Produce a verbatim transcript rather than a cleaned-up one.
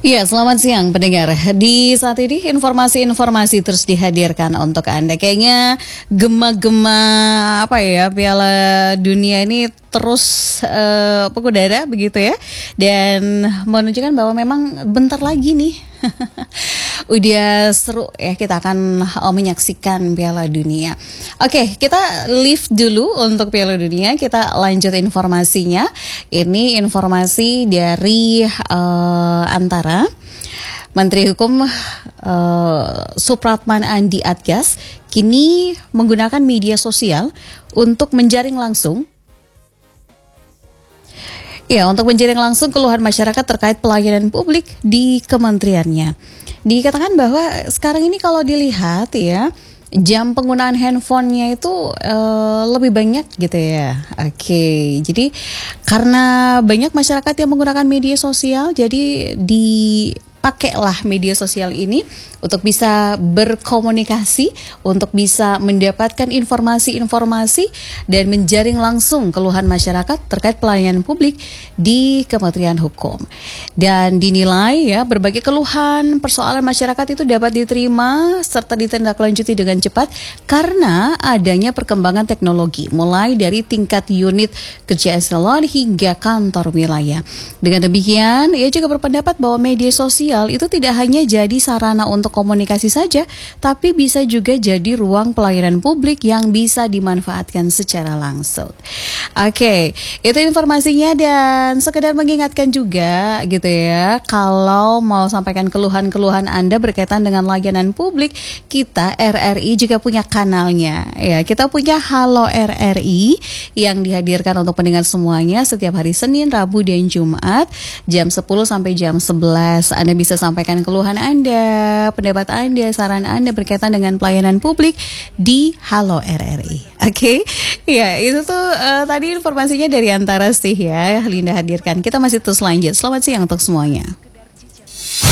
Iya, selamat siang pendengar. Di saat ini informasi-informasi terus dihadirkan untuk Anda. Kayaknya gema-gema apa ya, Piala Dunia ini terus uh, pengudara begitu ya. Dan menunjukkan bahwa memang bentar lagi nih udah seru ya, kita akan uh, menyaksikan Piala Dunia. Oke, kita leave dulu untuk Piala Dunia, kita lanjut informasinya. Ini informasi dari uh, Antara Menteri Hukum uh, Supratman Andi Adgas kini menggunakan media sosial untuk menjaring langsung Ya, untuk menjaring langsung keluhan masyarakat terkait pelayanan publik di kementeriannya. Dikatakan bahwa sekarang ini kalau dilihat ya, jam penggunaan handphonenya itu uh, lebih banyak gitu ya. Oke, jadi karena banyak masyarakat yang menggunakan media sosial, jadi dipakailah media sosial ini untuk bisa berkomunikasi, untuk bisa mendapatkan informasi-informasi dan menjaring langsung keluhan masyarakat terkait pelayanan publik di Kementerian Hukum. Dan dinilai ya, berbagai keluhan persoalan masyarakat itu dapat diterima serta ditindaklanjuti dengan cepat karena adanya perkembangan teknologi, mulai dari tingkat unit kerja eselon hingga kantor wilayah. Dengan demikian, ia juga berpendapat bahwa media sosial itu tidak hanya jadi sarana untuk komunikasi saja, tapi bisa juga jadi ruang pelayanan publik yang bisa dimanfaatkan secara langsung. Oke, itu informasinya, dan sekedar mengingatkan juga gitu ya, kalau mau sampaikan keluhan-keluhan Anda berkaitan dengan layanan publik, kita R R I juga punya kanalnya. Ya, kita punya Halo R R I yang dihadirkan untuk pendengar semuanya setiap hari Senin, Rabu, dan Jumat jam sepuluh sampai jam sebelas. Anda bisa sampaikan keluhan Anda, pendapat Anda, saran Anda berkaitan dengan pelayanan publik di Halo R R I. Oke, okay? Ya itu tuh uh, tadi informasinya dari Antara sih ya, Linda hadirkan. Kita masih terus lanjut. Selamat siang untuk semuanya.